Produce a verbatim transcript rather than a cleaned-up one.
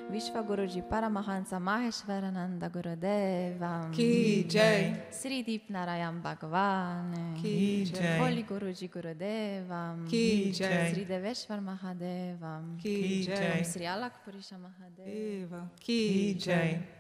Vishwaguruji Paramahansa Maheshwarananda Gurudevam Ki Jai. Sri Deep Narayan Bhagavan Ki Jai. Holy Guruji Gurudevam Ki Jai. Sri Deveshwar Mahadevam Ki Jai. Sri Alakpurisha Mahadeva Ki Jai.